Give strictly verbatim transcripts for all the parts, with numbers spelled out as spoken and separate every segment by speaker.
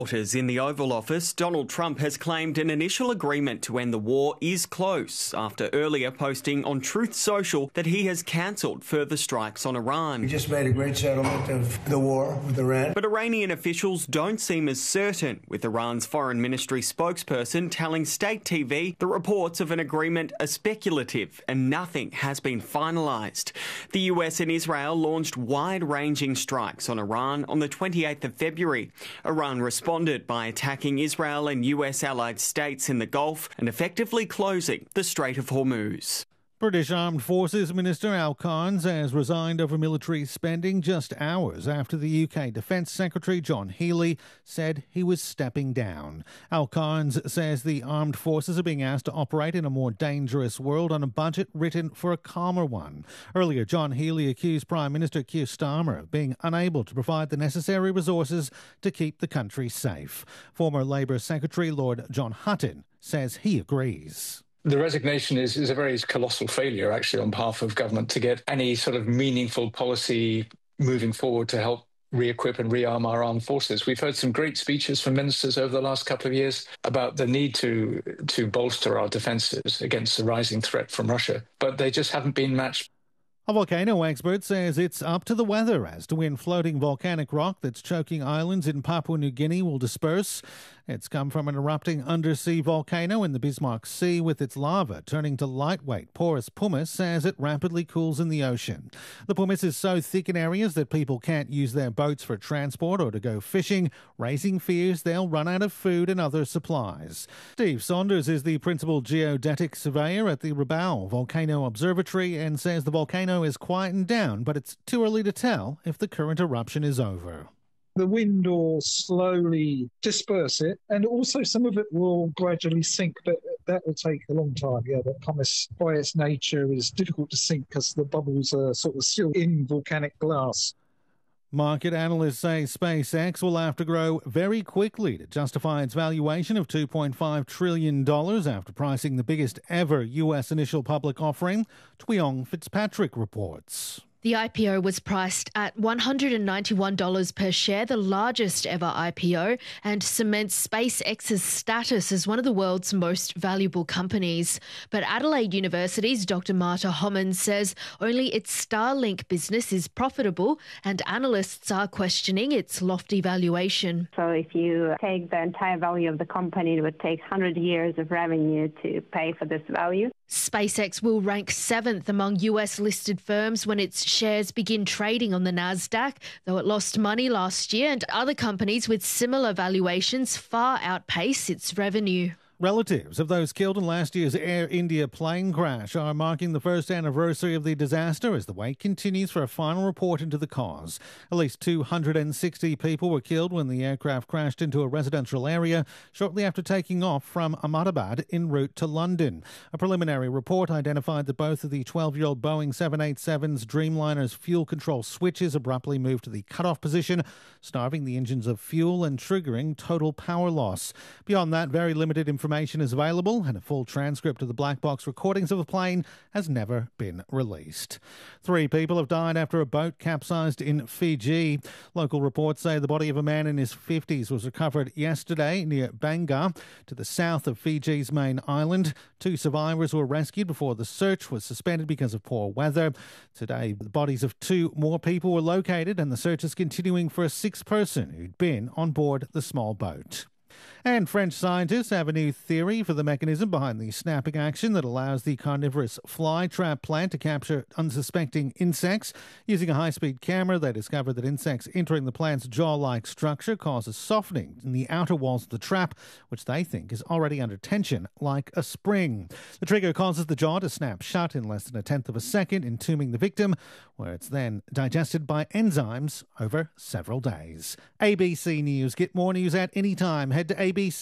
Speaker 1: In the Oval Office, Donald Trump has claimed an initial agreement to end the war is close after earlier posting on Truth Social that he has cancelled further strikes on Iran.
Speaker 2: We just made a great settlement of the war with Iran.
Speaker 1: But Iranian officials don't seem as certain, with Iran's foreign ministry spokesperson telling state T V the reports of an agreement are speculative and nothing has been finalised. The U S and Israel launched wide-ranging strikes on Iran on the twenty-eighth of February. Iran responded by attacking Israel and U S allied states in the Gulf and effectively closing the Strait of Hormuz.
Speaker 3: British Armed Forces Minister Al Carnes has resigned over military spending just hours after the U K Defence Secretary John Healey said he was stepping down. Al Carnes says the armed forces are being asked to operate in a more dangerous world on a budget written for a calmer one. Earlier, John Healey accused Prime Minister Keir Starmer of being unable to provide the necessary resources to keep the country safe. Former Labour Secretary Lord John Hutton says he agrees.
Speaker 4: The resignation is, is a very colossal failure, actually, on behalf of government to get any sort of meaningful policy moving forward to help re-equip and rearm our armed forces. We've heard some great speeches from ministers over the last couple of years about the need to, to bolster our defences against the rising threat from Russia, but they just haven't been matched.
Speaker 3: A volcano expert says it's up to the weather as to when floating volcanic rock that's choking islands in Papua New Guinea will disperse. It's come from an erupting undersea volcano in the Bismarck Sea, with its lava turning to lightweight, porous pumice as it rapidly cools in the ocean. The pumice is so thick in areas that people can't use their boats for transport or to go fishing, raising fears they'll run out of food and other supplies. Steve Saunders is the principal geodetic surveyor at the Rabaul Volcano Observatory and says the volcano is quietened down, but it's too early to tell if the current eruption is over.
Speaker 5: The wind will slowly disperse it, and also some of it will gradually sink, but that will take a long time. Yeah, the pumice, by its nature, is difficult to sink because the bubbles are sort of still in volcanic glass.
Speaker 3: Market analysts say SpaceX will have to grow very quickly to justify its valuation of two point five trillion dollars after pricing the biggest ever U S initial public offering. Tweong Fitzpatrick reports.
Speaker 6: The I P O was priced at one hundred ninety-one dollars per share, the largest ever I P O, and cements SpaceX's status as one of the world's most valuable companies. But Adelaide University's Doctor Marta Homan says only its Starlink business is profitable, and analysts are questioning its lofty valuation.
Speaker 7: So if you take the entire value of the company, it would take one hundred years of revenue to pay for this value.
Speaker 6: SpaceX will rank seventh among U S-listed firms when its shares begin trading on the Nasdaq, though it lost money last year, and other companies with similar valuations far outpace its revenue.
Speaker 3: Relatives of those killed in last year's Air India plane crash are marking the first anniversary of the disaster as the wait continues for a final report into the cause. At least two hundred sixty people were killed when the aircraft crashed into a residential area shortly after taking off from Ahmedabad en route to London. A preliminary report identified that both of the twelve-year-old Boeing seven eighty-seven's Dreamliner's fuel control switches abruptly moved to the cutoff position, starving the engines of fuel and triggering total power loss. Beyond that, very limited information Information is available, and a full transcript of the black box recordings of the plane has never been released. Three people have died after a boat capsized in Fiji. Local reports say the body of a man in his fifties was recovered yesterday near Bangor, to the south of Fiji's main island. Two survivors were rescued before the search was suspended because of poor weather. Today, the bodies of two more people were located, and the search is continuing for a sixth person who'd been on board the small boat. And French scientists have a new theory for the mechanism behind the snapping action that allows the carnivorous fly trap plant to capture unsuspecting insects. Using a high-speed camera, they discovered that insects entering the plant's jaw-like structure causes softening in the outer walls of the trap, which they think is already under tension, like a spring. The trigger causes the jaw to snap shut in less than a tenth of a second, entombing the victim, where it's then digested by enzymes over several days. A B C News. Get more news at any time. Head to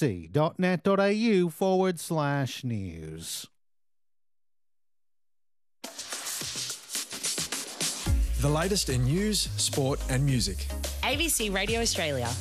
Speaker 3: abc.net.au forward slash news.
Speaker 8: The latest in news, sport and music.
Speaker 9: A B C Radio Australia.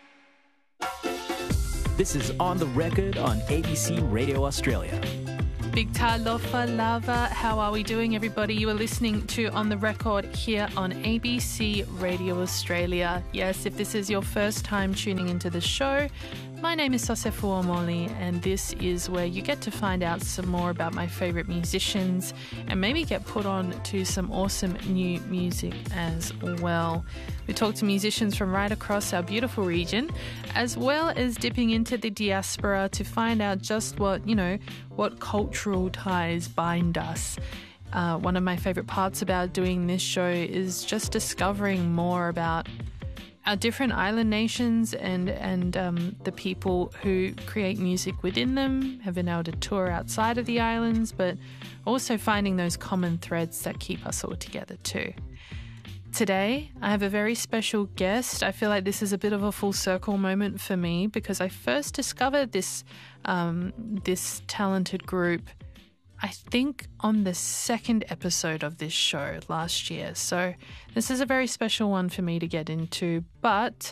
Speaker 10: This is On the Record on A B C Radio Australia. Victor Lofa Lava. How are we doing, everybody? You are listening to On The Record here on A B C Radio Australia. Yes, if this is your first time tuning into the show, my name is Sosefo Omoli, and this is where you get to find out some more about my favourite musicians and maybe get put on to some awesome new music as well. We talk to musicians from right across our beautiful region, as well as dipping into the diaspora to find out just what, you know, what cultural ties bind us. Uh, one of my favourite parts about doing this show is just discovering more about our different island nations and and um, the people who create music within them, have been able to tour outside of the islands, but also finding those common threads that keep us all together too. Today, I have a very special guest. I feel like this is a bit of a full circle moment for me because I first discovered this um, this talented group, I think, on the second episode of this show last year. So this is a very special one for me to get into, but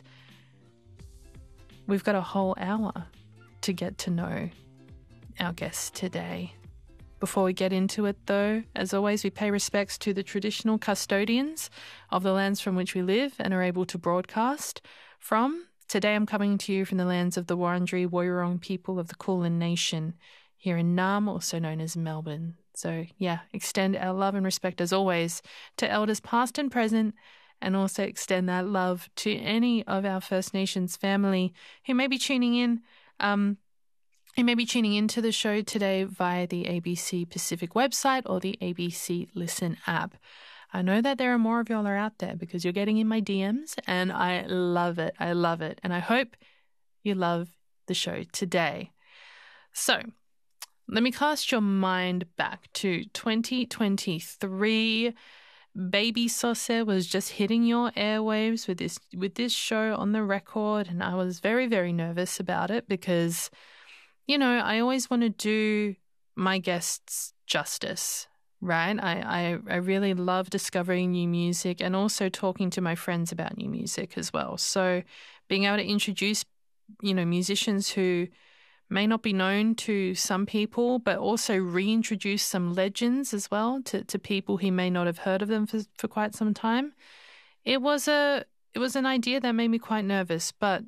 Speaker 10: we've got a whole hour to get to know our guest today. Before we get into it, though, as always, we pay respects to the traditional custodians of the lands from which we live and are able to broadcast from. Today I'm coming to you from the lands of the Wurundjeri Woiwurrung people of the Kulin Nation here in Naarm, also known as Melbourne. So, yeah, extend our love and respect, as always, to elders past and present, and also extend that love to any of our First Nations family who may be tuning in um, who may be tuning into the show today via the A B C Pacific website or the A B C Listen app. I know that there are more of y'all are out there because you're getting in my D Ms, and I love it. I love it. And I hope you love the show today. So, let me cast your mind back to twenty twenty-three. Baby Sauce was just hitting your airwaves with this with this show On The Record, and I was very, very nervous about it because, you know, I always want to do my guests justice, right? I, I, I really love discovering new music and also talking to my friends about new music as well. So being able to introduce, you know, musicians who may not be known to some people, but also reintroduce some legends as well to, to people who may not have heard of them for, for quite some time. It was a it was an idea that made me quite nervous, but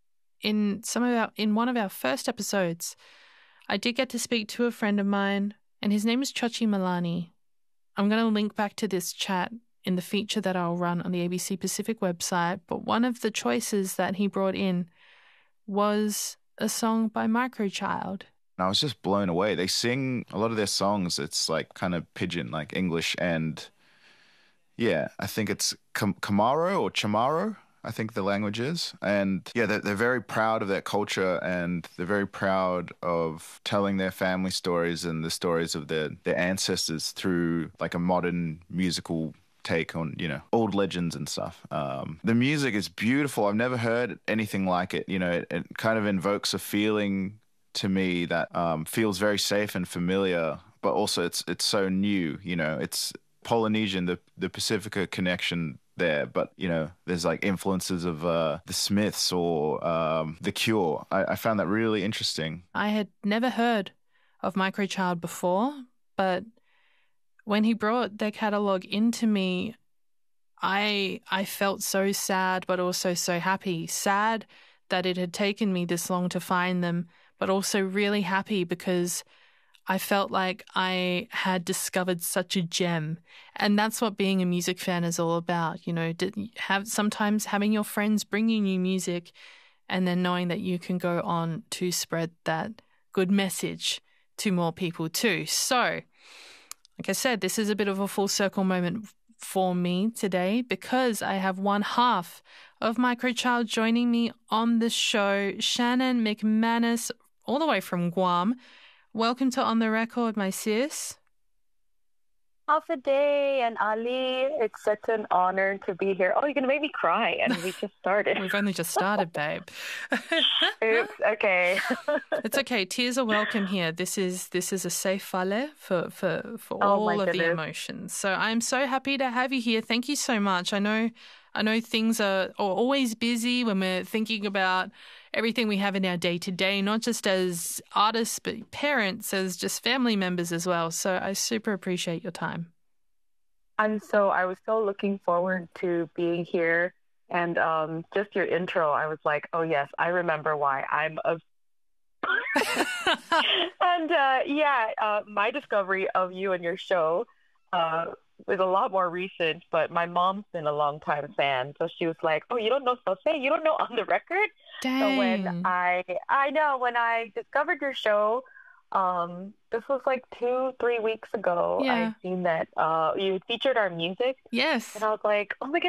Speaker 10: in some of our in one of our first episodes, I did get to speak to a friend of mine, and his name is Chochi Malani. I'm going to link back to this chat in the feature that I'll run on the A B C Pacific website, but one of the choices that he brought in was a song by Microchild.
Speaker 11: I was just blown away. They sing a lot of their songs. It's like kind of pidgin, like English, and yeah, I think it's Kam- Kamaro or Chamaro, I think the language is. And yeah, they're, they're very proud of their culture, and they're very proud of telling their family stories and the stories of their, their ancestors through like a modern musical take on, you know, old legends and stuff. Um, the music is beautiful. I've never heard anything like it. You know, it, it kind of invokes a feeling to me that um, feels very safe and familiar, but also it's it's so new. You know, it's Polynesian, the the Pacifica connection there, but you know, there's like influences of uh, the Smiths or um, The Cure. I, I found that really interesting.
Speaker 10: I had never heard of Microchild before, but when he brought their catalogue into me, I I felt so sad, but also so happy. Sad that it had taken me this long to find them, but also really happy because I felt like I had discovered such a gem. And that's what being a music fan is all about. You know, have sometimes having your friends bring you new music and then knowing that you can go on to spread that good message to more people too. So, like I said, this is a bit of a full circle moment for me today because I have one half of Microchild joining me on the show, Shannon McManus, all the way from Guam. Welcome to On The Record, my sis.
Speaker 12: Half a day, and Ali, it's such an honor to be here. Oh, you're going to make me cry, and we just started.
Speaker 10: We've only just started, babe.
Speaker 12: Oops, okay.
Speaker 10: It's okay. Tears are welcome here. This is this is a safe fale for, for, for
Speaker 12: oh,
Speaker 10: all of
Speaker 12: goodness.
Speaker 10: the emotions. So I'm so happy to have you here. Thank you so much. I know I know things are, are always busy when we're thinking about everything we have in our day-to-day, not just as artists, but parents, as just family members as well. So I super appreciate your time.
Speaker 12: And so I was so looking forward to being here. And um, just your intro, I was like, oh, yes, I remember why I'm a... and uh, yeah, uh, my discovery of you and your show uh, was a lot more recent, but my mom's been a long time fan. So she was like, oh, you don't know Sauce? You don't know On the Record?
Speaker 10: Dang.
Speaker 12: So when I, I know, when I discovered your show, um, this was like two, three weeks ago,
Speaker 10: Yeah.
Speaker 12: I seen that uh, you featured our music.
Speaker 10: Yes.
Speaker 12: And I was like, oh my goodness.